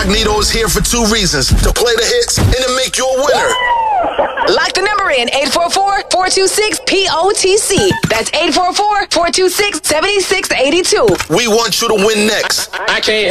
Incognito is here for two reasons: to play the hits and to make you a winner. Lock the number in 844-426-POTC. That's 844-426-7682. We want you to win next. I can't